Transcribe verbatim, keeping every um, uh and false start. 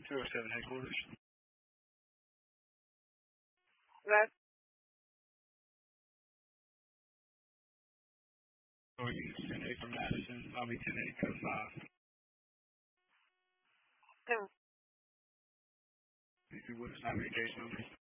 two oh seven headquarters. That Oh, you ten eight from Madison. I'll be ten eight code five. two. If you would have not made case number.